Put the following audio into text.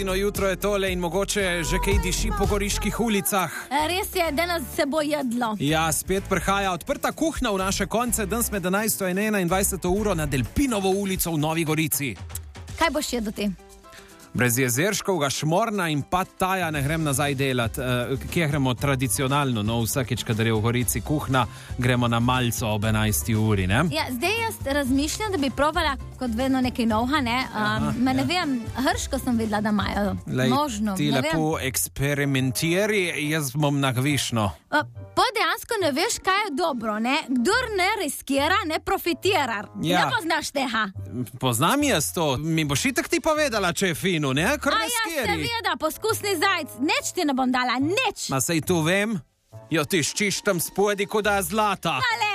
Jutro je tole in mogoče že kaj diši po goriških ulicah. Res je, danes se bo jedlo. Ja, spet prihaja odprta kuhna v naše konce, danes med 11. in 21. uro na Delpinovo ulico v Novi Gorici. Kaj boš jedel ti? Brez jezerškovega šmorna in pad taja ne grem nazaj delat. Kje gremo tradicionalno? No, vsakeč, kadar je v Gorici kuhna, gremo na malco ob 11. uri, ne? Ja, zdaj jaz razmišljam, da bi provala kot vedno nekaj novega, ne? Ne vem, Hrško sem videla, da imajo možno. Ti lepo eksperimentiri, jaz bom na gvišno. Pa dejansko ne veš, kaj je dobro, ne? Kdor ne riskira, ne profitira. Ja. Ne poznaš tega. Poznam jaz to. Mi boš itak ti povedala, če je fino, ne? Kar ne skeri. Seveda, poskusni zajc. Nič ti ne bom dala, nič. Ma sej tu vem. Jo ti ščiš tam spodi, ko da zlata. Ale,